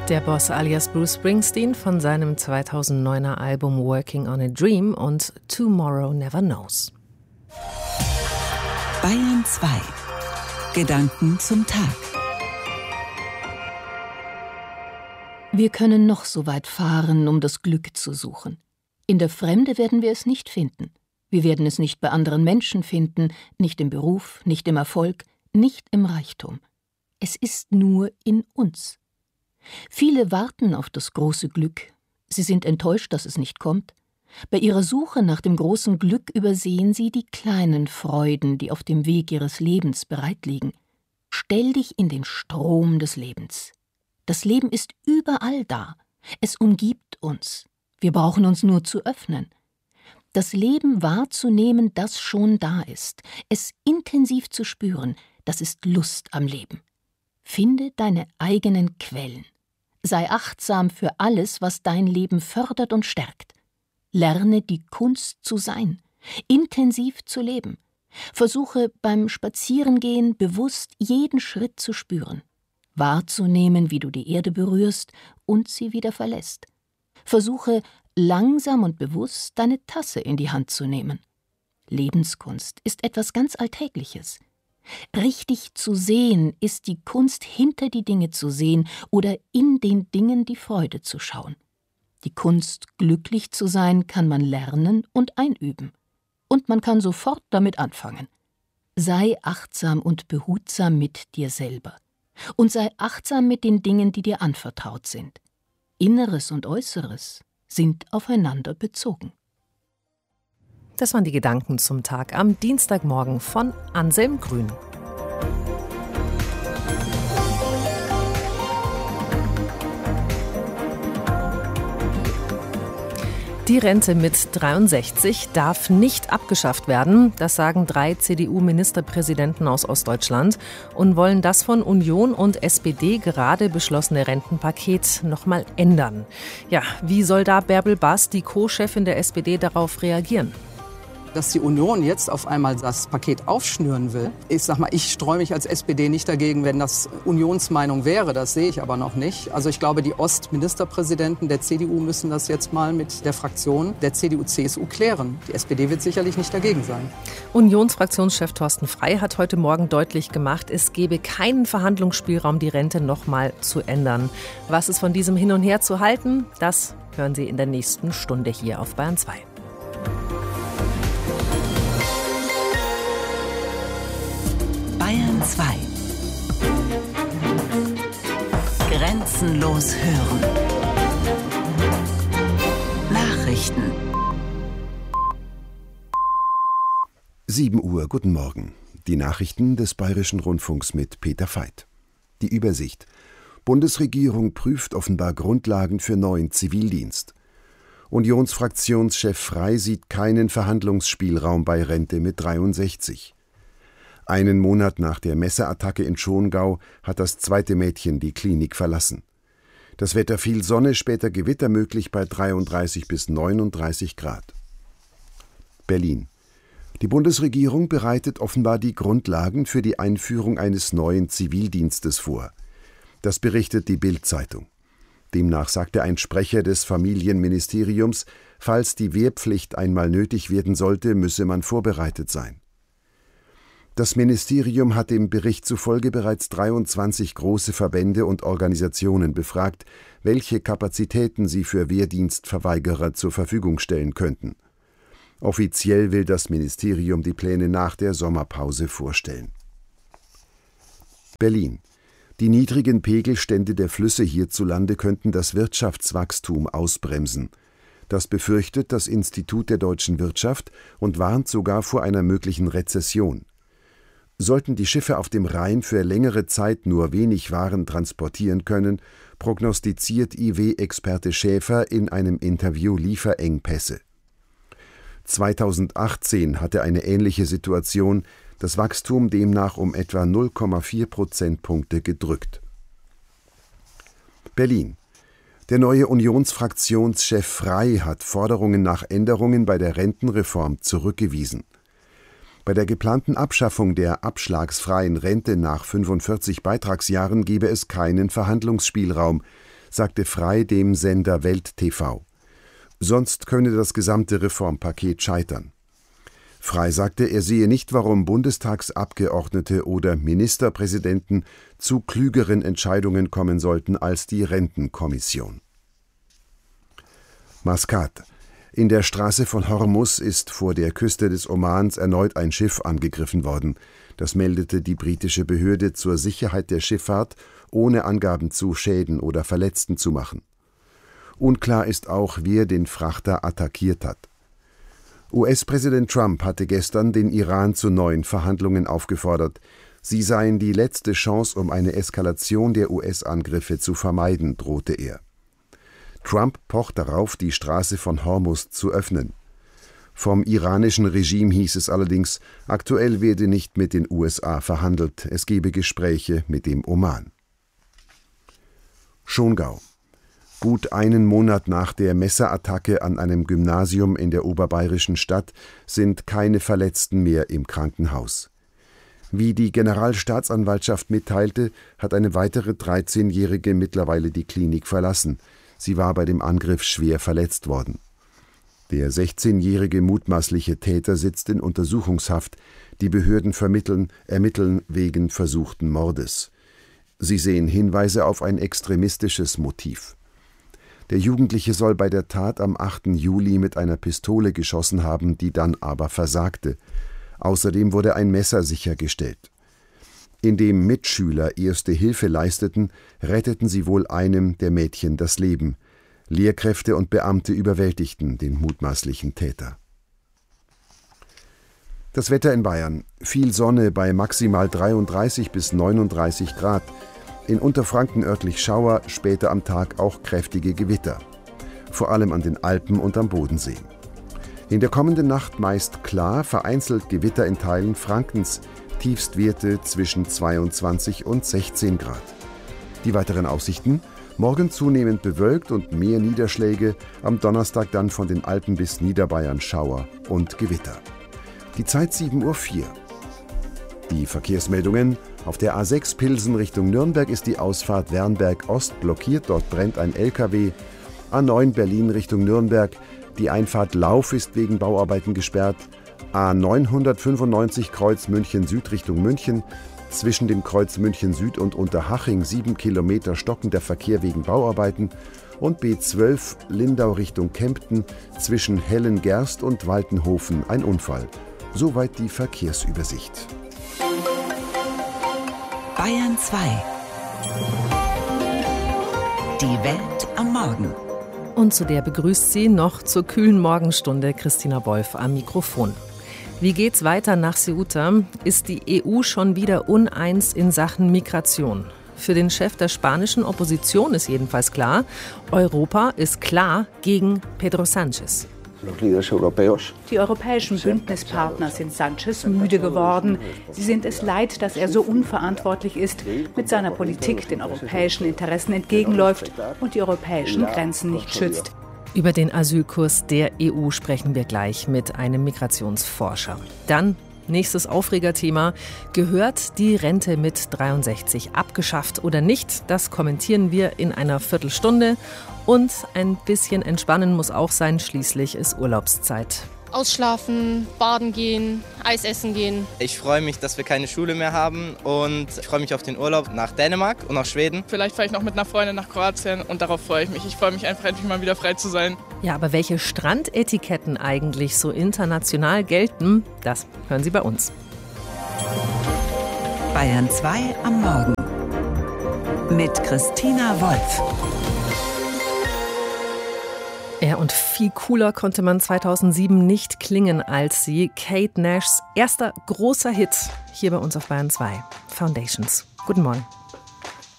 Der Boss alias Bruce Springsteen von seinem 2009er Album Working on a Dream und Tomorrow Never Knows. Bayern 2. Gedanken zum Tag. Wir können noch so weit fahren, um das Glück zu suchen. In der Fremde werden wir es nicht finden. Wir werden es nicht bei anderen Menschen finden, nicht im Beruf, nicht im Erfolg, nicht im Reichtum. Es ist nur in uns. Viele warten auf das große Glück. Sie sind enttäuscht, dass es nicht kommt. Bei ihrer Suche nach dem großen Glück übersehen sie die kleinen Freuden, die auf dem Weg ihres Lebens bereit liegen. Stell dich in den Strom des Lebens. Das Leben ist überall da. Es umgibt uns. Wir brauchen uns nur zu öffnen. Das Leben wahrzunehmen, das schon da ist. Es intensiv zu spüren, das ist Lust am Leben. Finde deine eigenen Quellen. Sei achtsam für alles, was dein Leben fördert und stärkt. Lerne die Kunst zu sein, intensiv zu leben. Versuche beim Spazierengehen bewusst jeden Schritt zu spüren, wahrzunehmen, wie du die Erde berührst und sie wieder verlässt. Versuche langsam und bewusst deine Tasse in die Hand zu nehmen. Lebenskunst ist etwas ganz Alltägliches. Richtig zu sehen ist die Kunst, hinter die Dinge zu sehen oder in den Dingen die Freude zu schauen. Die Kunst, glücklich zu sein, kann man lernen und einüben. Und man kann sofort damit anfangen. Sei achtsam und behutsam mit dir selber. Und sei achtsam mit den Dingen, die dir anvertraut sind. Inneres und Äußeres sind aufeinander bezogen. Das waren die Gedanken zum Tag am Dienstagmorgen von Anselm Grün. Die Rente mit 63 darf nicht abgeschafft werden. Das sagen 3 CDU-Ministerpräsidenten aus Ostdeutschland und wollen das von Union und SPD gerade beschlossene Rentenpaket nochmal ändern. Ja, wie soll da Bärbel Baas, die Co-Chefin der SPD, darauf reagieren? Dass die Union jetzt auf einmal das Paket aufschnüren will. Ich sag mal, ich streue mich als SPD nicht dagegen, wenn das Unionsmeinung wäre. Das sehe ich aber noch nicht. Also ich glaube, die Ostministerpräsidenten der CDU müssen das jetzt mal mit der Fraktion der CDU-CSU klären. Die SPD wird sicherlich nicht dagegen sein. Unionsfraktionschef Thorsten Frey hat heute Morgen deutlich gemacht, es gebe keinen Verhandlungsspielraum, die Rente noch mal zu ändern. Was ist von diesem Hin und Her zu halten? Das hören Sie in der nächsten Stunde hier auf Bayern 2. Bayern 2. Grenzenlos hören. Nachrichten. 7 Uhr, guten Morgen. Die Nachrichten des Bayerischen Rundfunks mit Peter Veit. Die Übersicht. Bundesregierung prüft offenbar Grundlagen für neuen Zivildienst. Unionsfraktionschef Frey sieht keinen Verhandlungsspielraum bei Rente mit 63. Einen Monat nach der Messerattacke in Schongau hat das zweite Mädchen die Klinik verlassen. Das Wetter viel Sonne, später Gewitter möglich bei 33 bis 39 Grad. Berlin. Die Bundesregierung bereitet offenbar die Grundlagen für die Einführung eines neuen Zivildienstes vor. Das berichtet die Bild-Zeitung. Demnach sagte ein Sprecher des Familienministeriums, falls die Wehrpflicht einmal nötig werden sollte, müsse man vorbereitet sein. Das Ministerium hat dem Bericht zufolge bereits 23 große Verbände und Organisationen befragt, welche Kapazitäten sie für Wehrdienstverweigerer zur Verfügung stellen könnten. Offiziell will das Ministerium die Pläne nach der Sommerpause vorstellen. Berlin. Die niedrigen Pegelstände der Flüsse hierzulande könnten das Wirtschaftswachstum ausbremsen. Das befürchtet das Institut der deutschen Wirtschaft und warnt sogar vor einer möglichen Rezession. Sollten die Schiffe auf dem Rhein für längere Zeit nur wenig Waren transportieren können, prognostiziert IW-Experte Schäfer in einem Interview Lieferengpässe. 2018 hatte eine ähnliche Situation das Wachstum demnach um etwa 0,4 Prozentpunkte gedrückt. Berlin. Der neue Unionsfraktionschef Frey hat Forderungen nach Änderungen bei der Rentenreform zurückgewiesen. Bei der geplanten Abschaffung der abschlagsfreien Rente nach 45 Beitragsjahren gebe es keinen Verhandlungsspielraum, sagte Frey dem Sender Welt TV. Sonst könne das gesamte Reformpaket scheitern. Frey sagte, er sehe nicht, warum Bundestagsabgeordnete oder Ministerpräsidenten zu klügeren Entscheidungen kommen sollten als die Rentenkommission. Maskat. In der Straße von Hormuz ist vor der Küste des Omans erneut ein Schiff angegriffen worden. Das meldete die britische Behörde zur Sicherheit der Schifffahrt, ohne Angaben zu Schäden oder Verletzten zu machen. Unklar ist auch, wer den Frachter attackiert hat. US-Präsident Trump hatte gestern den Iran zu neuen Verhandlungen aufgefordert. Sie seien die letzte Chance, um eine Eskalation der US-Angriffe zu vermeiden, drohte er. Trump pocht darauf, die Straße von Hormuz zu öffnen. Vom iranischen Regime hieß es allerdings, aktuell werde nicht mit den USA verhandelt, es gebe Gespräche mit dem Oman. Schongau. Gut einen Monat nach der Messerattacke an einem Gymnasium in der oberbayerischen Stadt sind keine Verletzten mehr im Krankenhaus. Wie die Generalstaatsanwaltschaft mitteilte, hat eine weitere 13-Jährige mittlerweile die Klinik verlassen. Sie war bei dem Angriff schwer verletzt worden. Der 16-jährige mutmaßliche Täter sitzt in Untersuchungshaft. Die Behörden ermitteln wegen versuchten Mordes. Sie sehen Hinweise auf ein extremistisches Motiv. Der Jugendliche soll bei der Tat am 8. Juli mit einer Pistole geschossen haben, die dann aber versagte. Außerdem wurde ein Messer sichergestellt. Indem Mitschüler erste Hilfe leisteten, retteten sie wohl einem der Mädchen das Leben. Lehrkräfte und Beamte überwältigten den mutmaßlichen Täter. Das Wetter in Bayern. Viel Sonne bei maximal 33 bis 39 Grad. In Unterfranken örtlich Schauer, später am Tag auch kräftige Gewitter. Vor allem an den Alpen und am Bodensee. In der kommenden Nacht meist klar, vereinzelt Gewitter in Teilen Frankens. Tiefstwerte zwischen 22 und 16 Grad. Die weiteren Aussichten? Morgen zunehmend bewölkt und mehr Niederschläge, am Donnerstag dann von den Alpen bis Niederbayern Schauer und Gewitter. Die Zeit 7:04 Uhr. Die Verkehrsmeldungen: Auf der A6 Pilsen Richtung Nürnberg ist die Ausfahrt Wernberg Ost blockiert, dort brennt ein LKW. A9 Berlin Richtung Nürnberg, die Einfahrt Lauf ist wegen Bauarbeiten gesperrt. A995 Kreuz München Süd Richtung München, zwischen dem Kreuz München Süd und Unterhaching 7 Kilometer stockender Verkehr wegen Bauarbeiten und B12 Lindau Richtung Kempten, zwischen Hellengerst und Waltenhofen ein Unfall. Soweit die Verkehrsübersicht. Bayern 2. Die Welt am Morgen. Und zu der begrüßt sie noch zur kühlen Morgenstunde Christina Wolf am Mikrofon. Wie geht's weiter nach Ceuta? Ist die EU schon wieder uneins in Sachen Migration? Für den Chef der spanischen Opposition ist jedenfalls klar, Europa ist klar gegen Pedro Sánchez. Die europäischen Bündnispartner sind Sánchez müde geworden. Sie sind es leid, dass er so unverantwortlich ist, mit seiner Politik den europäischen Interessen entgegenläuft und die europäischen Grenzen nicht schützt. Über den Asylkurs der EU sprechen wir gleich mit einem Migrationsforscher. Dann nächstes Aufregerthema. Gehört die Rente mit 63 abgeschafft oder nicht? Das kommentieren wir in einer Viertelstunde. Und ein bisschen entspannen muss auch sein, schließlich ist Urlaubszeit. Ausschlafen, baden gehen, Eis essen gehen. Ich freue mich, dass wir keine Schule mehr haben und ich freue mich auf den Urlaub nach Dänemark und nach Schweden. Vielleicht fahre ich noch mit einer Freundin nach Kroatien und darauf freue ich mich. Ich freue mich einfach, endlich mal wieder frei zu sein. Ja, aber welche Strandetiketten eigentlich so international gelten, das hören Sie bei uns. Bayern 2 am Morgen mit Christina Wolf. Ja, und viel cooler konnte man 2007 nicht klingen als sie. Kate Nashs erster großer Hit hier bei uns auf Bayern 2. Foundations. Guten Morgen.